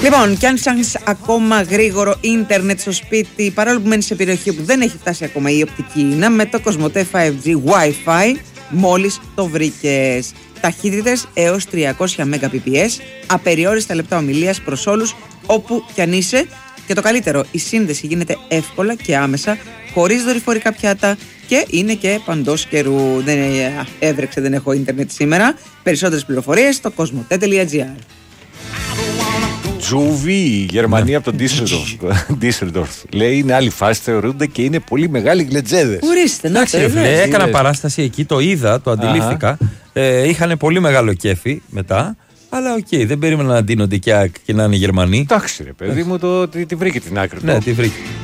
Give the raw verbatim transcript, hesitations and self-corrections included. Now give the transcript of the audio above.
Λοιπόν, και αν ψάχνεις ακόμα γρήγορο ίντερνετ στο σπίτι, παρόλο που μένεις σε περιοχή που δεν έχει φτάσει ακόμα η οπτική ίνα, με το Κοσμοτέ φάιβ τζι Wi-Fi μόλις το βρήκες. Ταχύτητες έως τριακόσια Mbps, απεριόριστα λεπτά ομιλίας προς όλους, όπου κι αν είσαι. Και το καλύτερο, η σύνδεση γίνεται εύκολα και άμεσα, χωρίς δορυφορικά πιάτα και είναι και παντός καιρού. Δεν έβρεξε, δεν έχω ίντερνετ σήμερα. Περισσότερες πληροφορίες στο κοσμοτέ τελεία τζι άρ. Τζούβι, η Γερμανία από τον Ντίσσελντορφ. Λέει είναι άλλη φάση, θεωρούνται και είναι πολύ μεγάλοι γλετζέδες. Ορίστε, να το είδες. Έκανα παράσταση εκεί, το είδα, το αντιλήφθηκα. Ε, είχαν πολύ μεγάλο κέφι μετά. Αλλά οκ, okay, δεν περίμενα να ντύνονται και, και να είναι Γερμανοί. Εντάξει, ρε παιδί μου, το, τη, τη βρήκε την άκρη. Ναι, τη βρήκε.